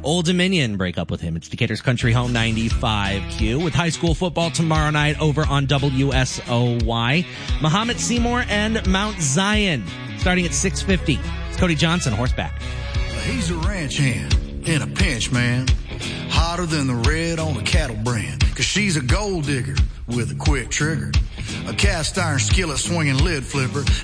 Old Dominion break up with him. It's Decatur's Country Home 95Q with high school football tomorrow night over on WSOY. Mahomet Seymour and Mount Zion starting at 6:50. It's Cody Johnson, horseback. He's a ranch hand in a pinch, man. Hotter than the red on a cattle brand. 'Cause she's a gold digger with a quick trigger. A cast iron skillet swinging lid flipper.